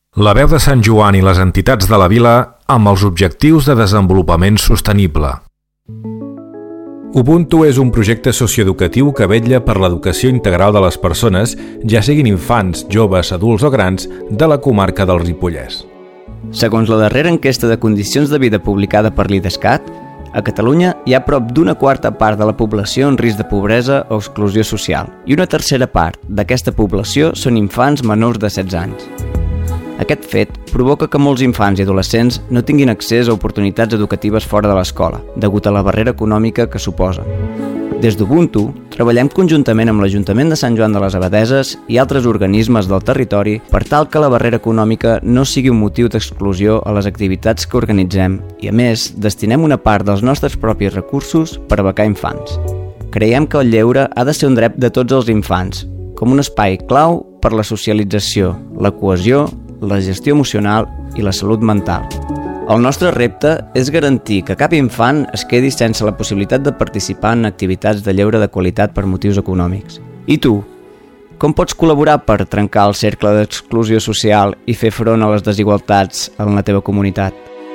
La Veu de Sant Joan i les entitats de la vila amb els objectius de desenvolupament sostenible. Ubuntu és un projecte socioeducatiu que vetlla per l'educació integral de les persones, ja siguin infants, joves, adults o grans, de la comarca del Ripollès. Segons la darrera enquesta de condicions de vida publicada per l'IDESCAT, a Catalunya hi ha prop d'una quarta part de la població en risc de pobresa o exclusió social i una tercera part d'aquesta població són infants menors de 16 anys. Aquest fet provoca que molts infants i adolescents no tinguin accés a oportunitats educatives fora de l'escola, degut a la barrera econòmica que suposa. Des d'Ubuntu, treballem conjuntament amb l'Ajuntament de Sant Joan de les Abadesses i altres organismes del territori per tal que la barrera econòmica no sigui un motiu d'exclusió a les activitats que organitzem i, a més, destinem una part dels nostres propis recursos per becar infants. Creiem que el lleure ha de ser un dret de tots els infants, com un espai clau per la socialització, la cohesió, la gestió emocional i la salut mental. El nostre repte és garantir que cap infant es quedi sense la possibilitat de participar en activitats de lleure de qualitat per motius econòmics. I tu? Com pots col·laborar per trencar el cercle d'exclusió social i fer front a les desigualtats en la teva comunitat?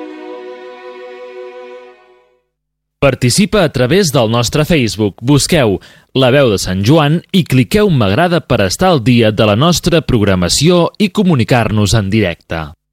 Participa a través del nostre Facebook. Busqueu La Veu de Sant Joan i cliqueu m'agrada per estar al dia de la nostra programació i comunicar-nos en directe.